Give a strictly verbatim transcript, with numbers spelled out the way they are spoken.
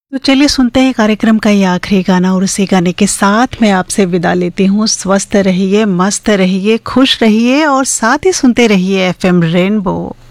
तो चलिए सुनते हैं कार्यक्रम का ये आखिरी गाना और उसी गाने के साथ मैं आपसे विदा लेती हूँ। स्वस्थ रहिए, मस्त रहिए, खुश रहिए और साथ ही सुनते रहिए एफ एम रेनबो।